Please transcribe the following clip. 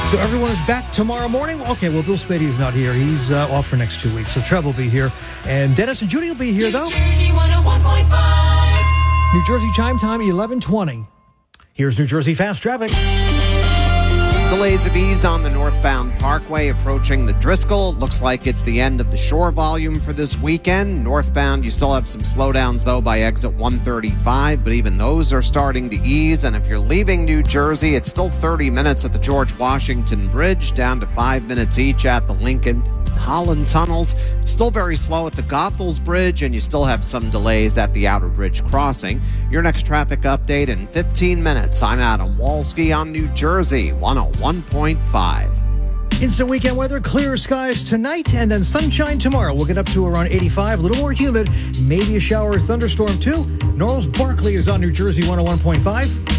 So everyone is back tomorrow morning. Okay, well, Bill Spady is not here. He's off for next 2 weeks. So Trev will be here. And Dennis and Judy will be here, though. New Jersey 101.5. New Jersey chime time, 11:20. Here's New Jersey fast traffic. Delays have eased on the northbound Parkway approaching the Driscoll. Looks like it's the end of the shore volume for this weekend. Northbound, you still have some slowdowns, though, by exit 135, but even those are starting to ease. And if you're leaving New Jersey, it's still 30 minutes at the George Washington Bridge, down to 5 minutes each at the Lincoln Holland tunnels. Still very slow at the Goethals Bridge, and you still have some delays at the Outer Bridge crossing. Your next traffic update in 15 minutes. I'm Adam Walski on New Jersey 101.5. Instant weekend weather, clear skies tonight, and then sunshine tomorrow. We'll get up to around 85, a little more humid, maybe a shower or thunderstorm too. Norris Barkley is on New Jersey 101.5.